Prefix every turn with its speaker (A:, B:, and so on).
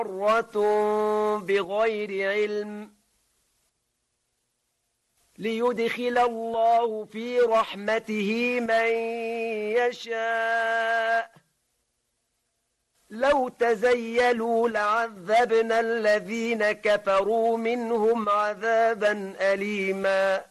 A: مرة بغير علم ليدخل الله في رحمته من يشاء لو تزيلوا لعذبنا الذين كفروا منهم عذابا أليما